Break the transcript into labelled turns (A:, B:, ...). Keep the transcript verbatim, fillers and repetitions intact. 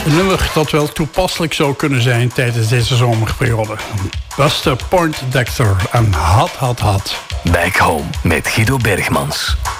A: Een nummer dat wel toepasselijk zou kunnen zijn tijdens deze zomerperiode. Buster Poindexter en Hot Hot Hot.
B: Back Home met Guido Bergmans.